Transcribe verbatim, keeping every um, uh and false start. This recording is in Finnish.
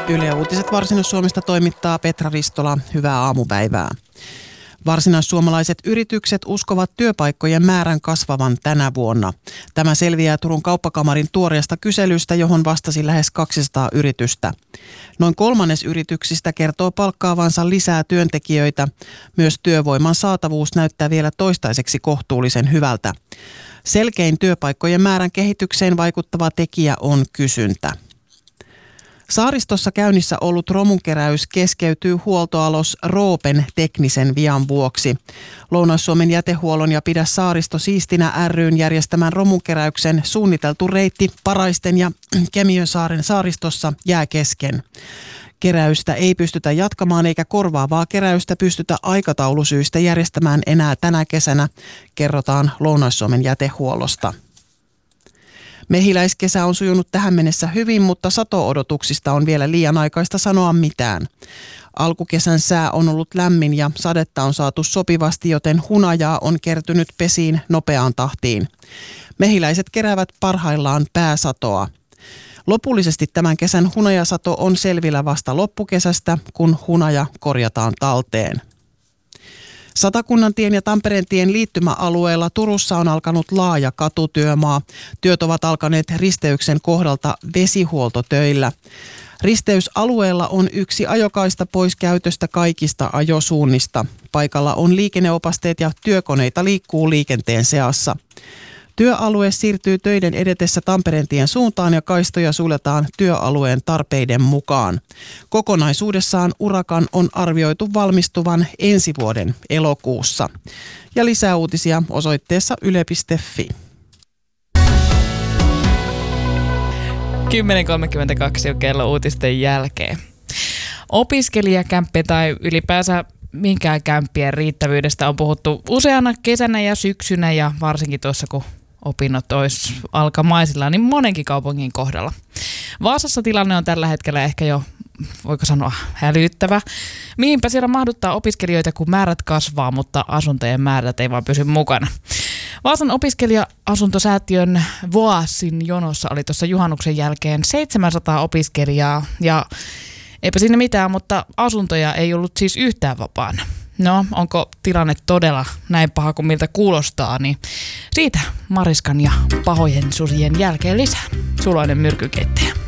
Yle Uutiset Varsinais-Suomesta toimittaa Petra Ristola. Hyvää aamupäivää. Varsinaissuomalaiset yritykset uskovat työpaikkojen määrän kasvavan tänä vuonna. Tämä selviää Turun kauppakamarin tuoreesta kyselystä, johon vastasi lähes kaksisataa yritystä. Noin kolmannes yrityksistä kertoo palkkaavansa lisää työntekijöitä. Myös työvoiman saatavuus näyttää vielä toistaiseksi kohtuullisen hyvältä. Selkein työpaikkojen määrän kehitykseen vaikuttava tekijä on kysyntä. Saaristossa käynnissä ollut romunkeräys keskeytyy huoltoalos Roopen teknisen vian vuoksi. Lounais-Suomen jätehuollon ja Pidä Saaristo siistinä ry:n järjestämän romunkeräyksen suunniteltu reitti Paraisten ja Kemiönsaaren saaristossa jää kesken. Keräystä ei pystytä jatkamaan eikä korvaavaa keräystä pystytä aikataulusyistä järjestämään enää tänä kesänä, kerrotaan Lounais-Suomen jätehuollosta. Mehiläiskesä on sujunut tähän mennessä hyvin, mutta sato-odotuksista on vielä liian aikaista sanoa mitään. Alkukesän sää on ollut lämmin ja sadetta on saatu sopivasti, joten hunajaa on kertynyt pesiin nopeaan tahtiin. Mehiläiset keräävät parhaillaan pääsatoa. Lopullisesti tämän kesän hunajasato on selvillä vasta loppukesästä, kun hunaja korjataan talteen. Satakunnantien ja Tampereentien liittymäalueella Turussa on alkanut laaja katutyömaa. Työt ovat alkaneet risteyksen kohdalta vesihuoltotöillä. Risteysalueella on yksi ajokaista pois käytöstä kaikista ajosuunnista. Paikalla on liikenneopasteet ja työkoneita liikkuu liikenteen seassa. Työalue siirtyy töiden edetessä Tampereentien suuntaan ja kaistoja suljetaan työalueen tarpeiden mukaan. Kokonaisuudessaan urakan on arvioitu valmistuvan ensi vuoden elokuussa. Ja lisää uutisia osoitteessa yle piste fi. kymmenen kolmekymmentäkaksi on kello uutisten jälkeen. Opiskelijakämppi tai ylipäänsä minkään kämppien riittävyydestä on puhuttu useana kesänä ja syksynä ja varsinkin tuossa kun opinnot olisi alkamaisillaan, niin monenkin kaupungin kohdalla. Vaasassa tilanne on tällä hetkellä ehkä jo, voiko sanoa, hälyttävä. Mihinpä siellä mahduttaa opiskelijoita, kun määrät kasvaa, mutta asuntojen määrät ei vaan pysy mukana. Vaasan opiskelija-asuntosäätiön Voasin jonossa oli tuossa juhannuksen jälkeen seitsemänsataa opiskelijaa ja eipä siinä mitään, mutta asuntoja ei ollut siis yhtään vapaana. No, onko tilanne todella näin paha kuin miltä kuulostaa, niin siitä Mariskan ja pahojen susien jälkeen lisää. Suloinen myrkykeittäjä.